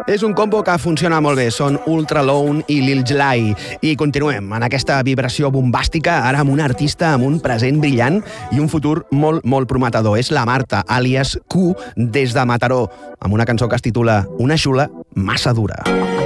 És un combo que funciona molt bé. Són Ultra Lone i Lil Jlai. I continuem en aquesta vibració bombàstica, ara amb un artista amb un present brillant i un futur molt, molt prometedor. És la Marta, àlies Q, des de Mataró, amb una cançó que es titula Una xula massa dura.